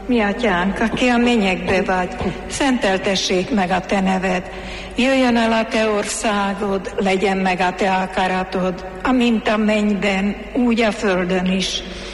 Mi atyánk, aki a mennyekbe vagy, szenteltessék meg a te neved. Jöjjön el a te országod, legyen meg a te akaratod, amint a mennyben, úgy a földön is.